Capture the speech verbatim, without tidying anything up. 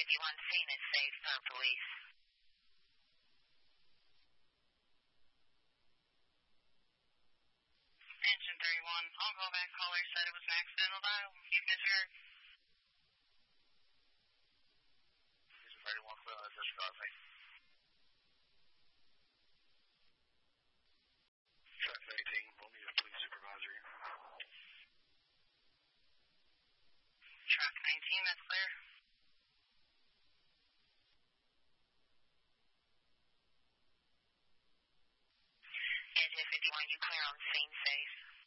fifty-one scene is safe for police. Engine thirty-one, I'll go back. Caller said it was an accidental dial. You misheard. Engine thirty-one, clear on this crossing. Track eighteen, Romeo Police Supervisor. Track nineteen, that's clear. Engine fifty-one, you clear on scene safe.